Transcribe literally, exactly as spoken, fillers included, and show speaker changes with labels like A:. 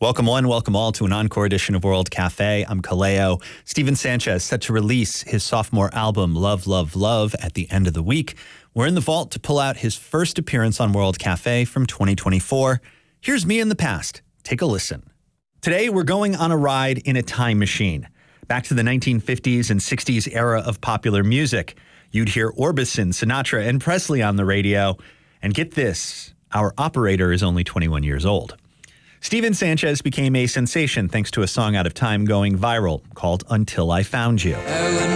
A: Welcome one, welcome all to an encore edition of World Cafe. I'm Kaleo. Steven Sanchez set to release his sophomore album, Love, Love, Love, at the end of the week. We're in the vault to pull out his first appearance on World Cafe from twenty twenty-four. Here's me in the past. Take a listen. Today, we're going on a ride in a time machine. Back to the nineteen fifties and sixties era of popular music. You'd hear Orbison, Sinatra, and Presley on the radio. And get this, our operator is only twenty-one years old. Steven Sanchez became a sensation thanks to a song out of time going viral called Until I Found You.